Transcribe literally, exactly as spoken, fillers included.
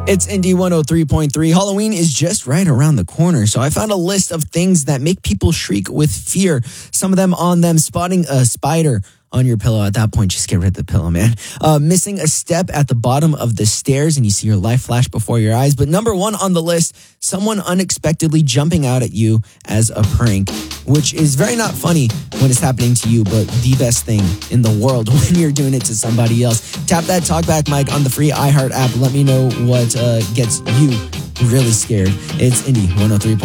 It's Indie one oh three point three. Halloween is just right around the corner, so I found a list of things that make people shriek with fear. Some of them on them: spotting a spider on your pillow. At that point, just get rid of the pillow, man. Uh, missing a step at the bottom of the stairs and you see your life flash before your eyes. But number one on the list, someone unexpectedly jumping out at you as a prank, which is very not funny when it's happening to you, but the best thing in the world when you're doing it to somebody else. Tap that talkback mic on the free iHeart app. Let me know what uh, gets you really scared. It's Indie one oh three point three.